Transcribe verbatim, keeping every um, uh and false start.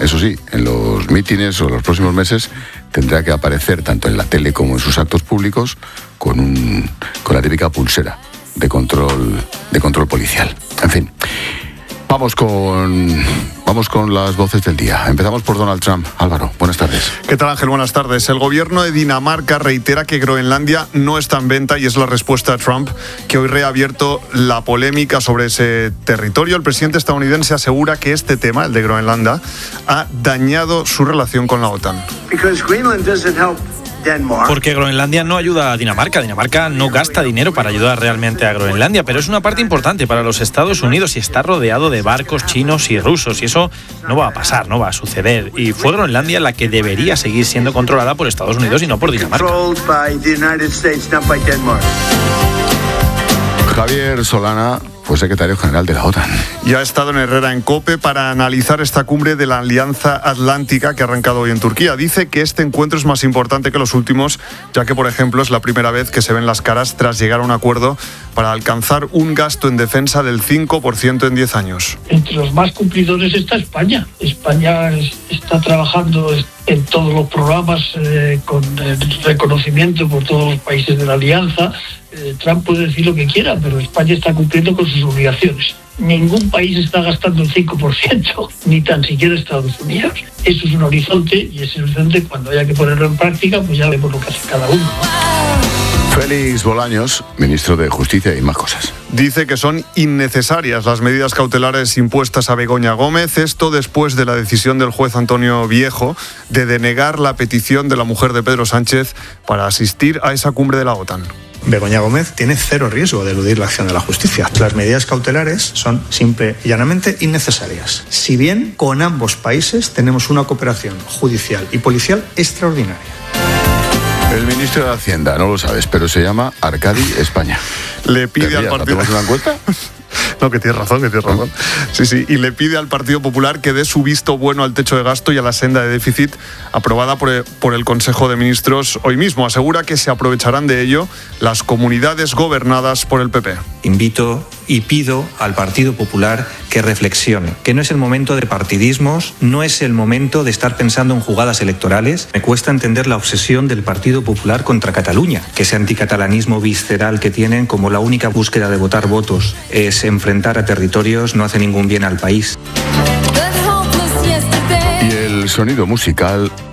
Eso sí, en los mítines o los próximos meses tendrá que aparecer tanto en la tele como en sus actos públicos con, un, con la típica pulsera de control, de control policial. En fin, vamos con, vamos con las voces del día. Empezamos por Donald Trump. Álvaro, buenas tardes. ¿Qué tal, Ángel? Buenas tardes. El gobierno de Dinamarca reitera que Groenlandia no está en venta y es la respuesta a Trump, que hoy ha reabierto la polémica sobre ese territorio. El presidente estadounidense asegura que este tema, el de Groenlandia, ha dañado su relación con la OTAN. Porque Groenlandia no ayuda a Dinamarca. Dinamarca no gasta dinero para ayudar realmente a Groenlandia, pero es una parte importante para los Estados Unidos y está rodeado de barcos chinos y rusos, y eso no va a pasar, no va a suceder. Y fue Groenlandia la que debería seguir siendo controlada por Estados Unidos y no por Dinamarca. Javier Solana fue secretario general de la OTAN. Y ha estado en Herrera en COPE para analizar esta cumbre de la Alianza Atlántica que ha arrancado hoy en Turquía. Dice que este encuentro es más importante que los últimos, ya que, por ejemplo, es la primera vez que se ven las caras tras llegar a un acuerdo para alcanzar un gasto en defensa del cinco por ciento en diez años. Entre los más cumplidores está España. España está trabajando en todos los programas eh, con el reconocimiento por todos los países de la Alianza. Eh, Trump puede decir lo que quiera, pero España está cumpliendo con sus obligaciones. Ningún país está gastando el cinco por ciento, ni tan siquiera Estados Unidos. Eso es un horizonte, y ese horizonte, cuando haya que ponerlo en práctica, pues ya vemos lo que hace cada uno. Félix Bolaños, ministro de Justicia y más cosas. Dice que son innecesarias las medidas cautelares impuestas a Begoña Gómez, esto después de la decisión del juez Antonio Viejo de denegar la petición de la mujer de Pedro Sánchez para asistir a esa cumbre de la OTAN. Begoña Gómez tiene cero riesgo de eludir la acción de la justicia. Las medidas cautelares son simple y llanamente innecesarias. Si bien con ambos países tenemos una cooperación judicial y policial extraordinaria. El ministro de Hacienda, no lo sabes, pero se llama Arcadi España. Le pide al partido... ¿Hacemos una encuesta? No, que tienes razón, que tienes razón. Sí, sí, y le pide al Partido Popular que dé su visto bueno al techo de gasto y a la senda de déficit aprobada por el, por el Consejo de Ministros hoy mismo. Asegura que se aprovecharán de ello las comunidades gobernadas por el P P. Invito y pido al Partido Popular que reflexione, que no es el momento de partidismos, no es el momento de estar pensando en jugadas electorales. Me cuesta entender la obsesión del Partido Popular contra Cataluña, que ese anticatalanismo visceral que tienen como la única búsqueda de votar votos es enfrentar a territorios, no hace ningún bien al país. Y el sonido musical